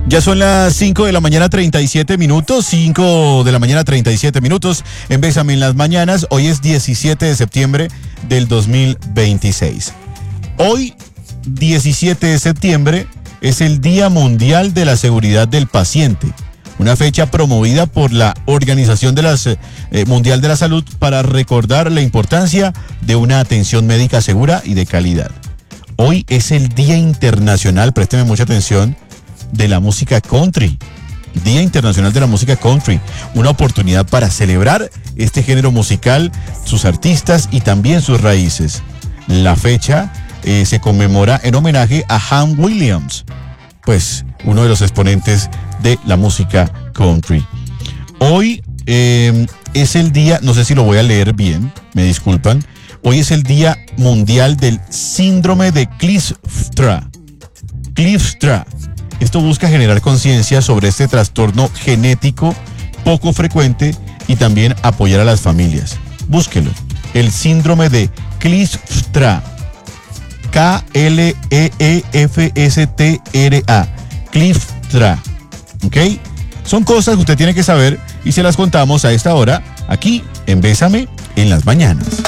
Ya son las 5 de la mañana 37 minutos, 5 de la mañana 37 minutos en Bésame en las Mañanas. Hoy es 17 de septiembre del 2026. Hoy, 17 de septiembre, es el Día Mundial de la Seguridad del Paciente, una fecha promovida por la Organización Mundial de la Salud para recordar la importancia de una atención médica segura y de calidad. Hoy es el Día Internacional, présteme mucha atención, de la música country. Día Internacional de la Música Country, una oportunidad para celebrar este género musical, sus artistas y también sus raíces. La fecha se conmemora en homenaje a Hank Williams, pues uno de los exponentes de la música country. Hoy es el día, no sé si lo voy a leer bien, me disculpan. Hoy es el Día Mundial del Síndrome de Kleefstra. Kleefstra. Esto busca generar conciencia sobre este trastorno genético poco frecuente y también apoyar a las familias. Búsquelo. El síndrome de Kleefstra. Kleefstra. Kleefstra. ¿Ok? Son cosas que usted tiene que saber y se las contamos a esta hora aquí en Bésame en las Mañanas.